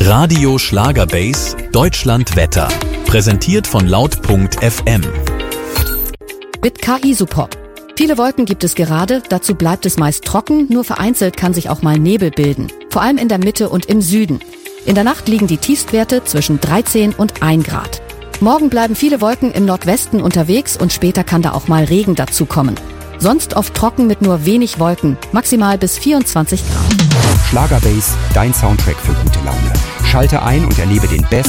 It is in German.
Radio Schlagerbase Deutschland Wetter. Präsentiert von laut.fm. Mit KI-Support. Viele Wolken gibt es gerade, dazu bleibt es meist trocken, nur vereinzelt kann sich auch mal Nebel bilden. Vor allem in der Mitte und im Süden. In der Nacht liegen die Tiefstwerte zwischen 13 und 1 Grad. Morgen bleiben viele Wolken im Nordwesten unterwegs und später kann da auch mal Regen dazu kommen. Sonst oft trocken mit nur wenig Wolken, maximal bis 24 Grad. Schlagerbase, dein Soundtrack für gute Laune. Schalte ein und erlebe den besten